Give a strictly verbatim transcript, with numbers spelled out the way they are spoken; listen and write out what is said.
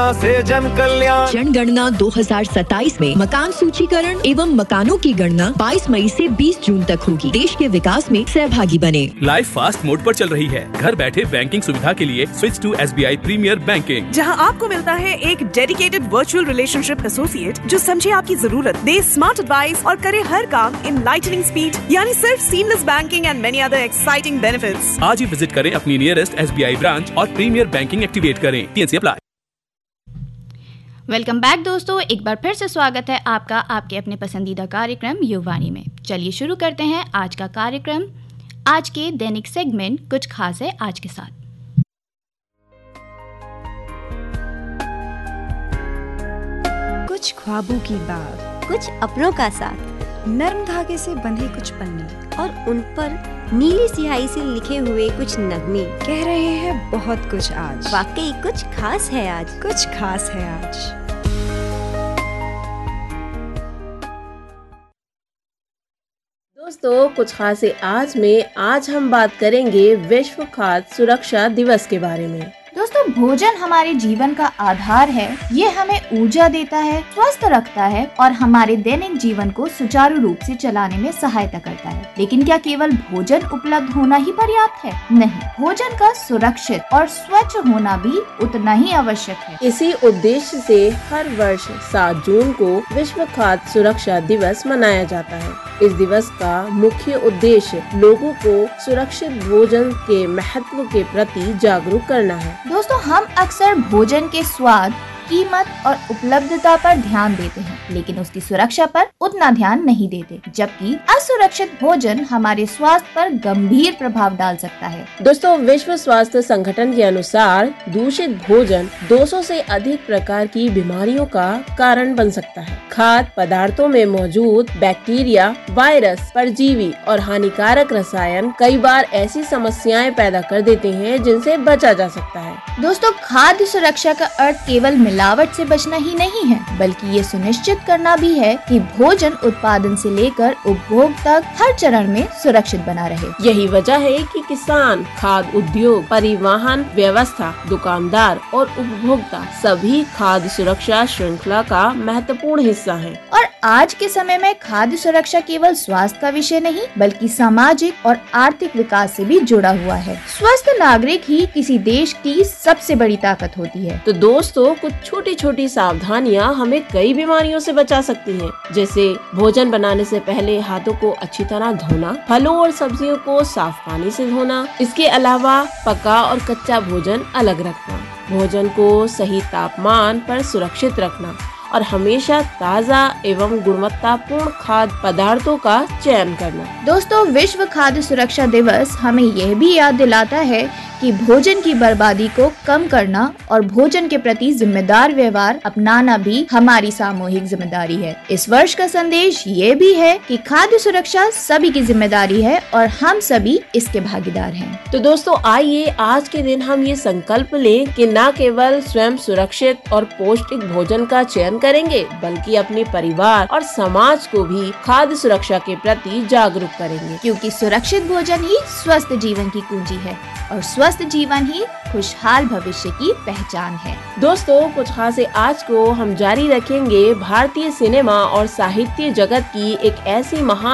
से जन कल्याण। जनगणना दो हजार सत्ताईस में मकान सूचीकरण एवं मकानों की गणना बाईस मई से बीस जून तक होगी। देश के विकास में सहभागी बने। लाइफ फास्ट मोड पर चल रही है। घर बैठे बैंकिंग सुविधा के लिए switch to S B I premiere banking, जहां आपको मिलता है एक डेडिकेटेड वर्चुअल रिलेशनशिप एसोसिएट जो समझे आपकी जरूरत, दे स्मार्ट एडवाइस और करे हर काम इन लाइटनिंग स्पीड, यानी सिर्फ seamless banking and many other exciting benefits. आज ही विजिट करें अपनी nearest S B I branch और प्रीमियर बैंकिंग एक्टिवेट करें। T N C apply. Welcome back दोस्तों, एक बार फिर से स्वागत है आपका आपके अपने पसंदीदा कार्यक्रम युवानी में। चलिए शुरू करते हैं आज का कार्यक्रम। आज के दैनिक सेगमेंट कुछ खास है आज के साथ। कुछ ख्वाबों की बात, कुछ अपनों का साथ, नर्म धागे से बंधे कुछ पन्ने और उन पर नीली स्याही से लिखे हुए कुछ नगमे। कह रहे हैं बहुत कुछ आज, वाकई कुछ खास है आज, कुछ खास है आज। दोस्तों, कुछ खास है आज में आज हम बात करेंगे विश्व खाद्य सुरक्षा दिवस के बारे में। दोस्तों, भोजन हमारे जीवन का आधार है। ये हमें ऊर्जा देता है, स्वस्थ रखता है और हमारे दैनिक जीवन को सुचारू रूप से चलाने में सहायता करता है। लेकिन क्या केवल भोजन उपलब्ध होना ही पर्याप्त है? नहीं, भोजन का सुरक्षित और स्वच्छ होना भी उतना ही आवश्यक है। इसी उद्देश्य से हर वर्ष सात जून को विश्व खाद्य सुरक्षा दिवस मनाया जाता है। इस दिवस का मुख्य उद्देश्य लोगों को सुरक्षित भोजन के महत्व के प्रति जागरूक करना है। दोस्तों, हम अक्सर भोजन के स्वाद, कीमत और उपलब्धता पर ध्यान देते हैं, लेकिन उसकी सुरक्षा पर उतना ध्यान नहीं देते, जबकि असुरक्षित भोजन हमारे स्वास्थ्य पर गंभीर प्रभाव डाल सकता है। दोस्तों, विश्व स्वास्थ्य संगठन के अनुसार दूषित भोजन दो सौ से अधिक प्रकार की बीमारियों का कारण बन सकता है। खाद्य पदार्थों में मौजूद बैक्टीरिया, वायरस, परजीवी और हानिकारक रसायन कई बार ऐसी समस्याएं पैदा कर देते हैं जिनसे बचा जा सकता है। दोस्तों, खाद्य सुरक्षा का अर्थ केवल मिलावट से बचना ही नहीं है, बल्कि ये सुनिश्चित करना भी है कि भोजन उत्पादन से लेकर उपभोग तक हर चरण में सुरक्षित बना रहे। यही वजह है कि किसान, खाद्य उद्योग, परिवहन व्यवस्था, दुकानदार और उपभोक्ता सभी खाद्य सुरक्षा श्रृंखला का महत्वपूर्ण हिस्सा हैं। और आज के समय में खाद्य सुरक्षा केवल स्वास्थ्य का विषय नहीं, बल्कि सामाजिक और आर्थिक विकास से भी जुड़ा हुआ है। स्वस्थ नागरिक ही किसी देश की सबसे बड़ी ताकत होती है। तो दोस्तों, कुछ छोटी छोटी सावधानियां हमें कई बीमारियों से बचा सकती हैं, जैसे भोजन बनाने से पहले हाथों को अच्छी तरह धोना, फलों और सब्जियों को साफ पानी से धोना। इसके अलावा पका और कच्चा भोजन अलग रखना, भोजन को सही तापमान पर सुरक्षित रखना और हमेशा ताज़ा एवं गुणवत्तापूर्ण खाद्य पदार्थों का चयन करना। दोस्तों, विश्व खाद्य सुरक्षा दिवस हमें यह भी याद दिलाता है कि भोजन की बर्बादी को कम करना और भोजन के प्रति जिम्मेदार व्यवहार अपनाना भी हमारी सामूहिक जिम्मेदारी है। इस वर्ष का संदेश ये भी है कि खाद्य सुरक्षा सभी की जिम्मेदारी है और हम सभी इसके भागीदार हैं। तो दोस्तों, आइए आज के दिन हम ये संकल्प लें कि न केवल स्वयं सुरक्षित और पौष्टिक भोजन का चयन करेंगे, बल्कि अपने परिवार और समाज को भी खाद्य सुरक्षा के प्रति जागरूक करेंगे, क्योंकि सुरक्षित भोजन ही स्वस्थ जीवन की कुंजी है और स्वस्थ जीवन ही खुशहाल भविष्य की पहचान है। दोस्तों, कुछ खास है आज को हम जारी रखेंगे भारतीय सिनेमा और साहित्य जगत की एक ऐसी महान